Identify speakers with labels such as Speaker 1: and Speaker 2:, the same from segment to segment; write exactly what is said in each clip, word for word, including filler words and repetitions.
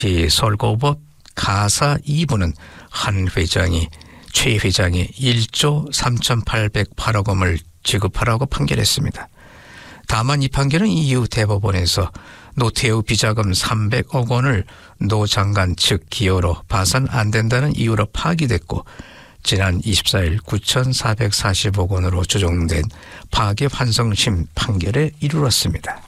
Speaker 1: 서울고법 가사 이 부는 한 회장이 최 회장이 일조 삼천팔백팔억 원을 지급하라고 판결했습니다. 다만 이 판결은 이후 대법원에서 노태우 비자금 삼백억 원을 노 장관 측 기여로 파산 안 된다는 이유로 파기됐고 지난 이십사일 구천사백사십억 원으로 조정된 파기환송심 판결에 이르렀습니다.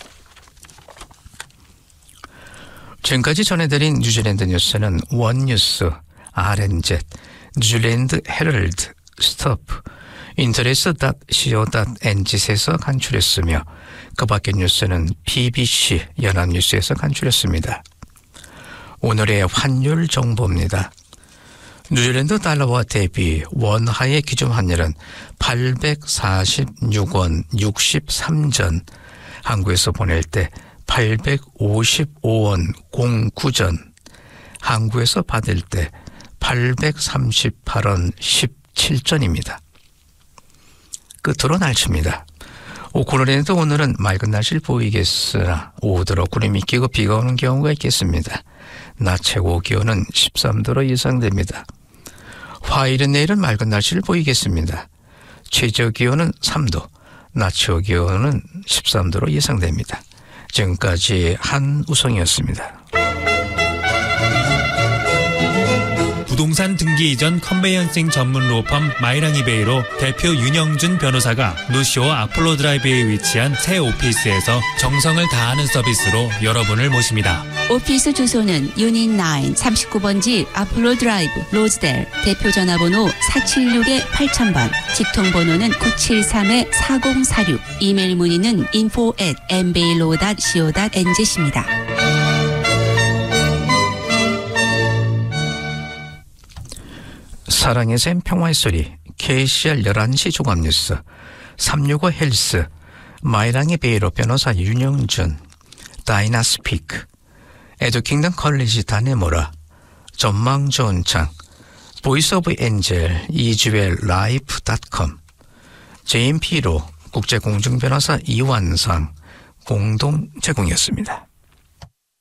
Speaker 1: 지금까지 전해드린 뉴질랜드 뉴스는 원뉴스, 알엔젯, 뉴질랜드 헤럴드, 스토프, 인터레스 닷 씨오 닷 엔지에서 간추렸으며 그 밖의 뉴스는 비비씨 연합뉴스에서 간추렸습니다. 오늘의 환율 정보입니다. 뉴질랜드 달러와 대비 원화의 기준 환율은 팔백사십육 원 육십삼 전, 한국에서 보낼 때 팔백오십오 원 공구 전, 한국에서 받을 때 팔백삼십팔 원 십칠 전입니다. 끝으로 날씨입니다. 오클랜드 오늘은 맑은 날씨를 보이겠으나 오후 들어 구름이 끼고 비가 오는 경우가 있겠습니다. 낮 최고 기온은 십삼 도로 예상됩니다. 화요일은 내일은 맑은 날씨를 보이겠습니다. 최저 기온은 삼 도, 낮 최고 기온은 십삼 도로 예상됩니다. 지금까지 한우성이었습니다.
Speaker 2: 부동산 등기 이전 컨베이언싱 전문 로펌 마이랑이베이로 대표 윤영준 변호사가 노쇼 아폴로 드라이브에 위치한 새 오피스에서 정성을 다하는 서비스로 여러분을 모십니다.
Speaker 3: 오피스 주소는 유닛 나인 삼십구 번지 아폴로 드라이브 로즈델, 대표 전화번호 사칠육 팔천 번, 직통번호는 구칠삼 사공사육, 이메일 문의는 인포 앳 엠베일로 닷 씨오 닷 엔지입니다.
Speaker 1: 사랑의 샘 평화의 소리 케이씨알 열한 시 종합뉴스 삼육오 헬스 마이랑이 베이로 변호사 윤영준 다이나스피크 에듀킹덤 컬리지 다네모라 전망 좋은 창 보이스 오브 엔젤 이주엘 라이프 닷컴 제이엠피로 국제공중변호사 이완상 공동 제공이었습니다.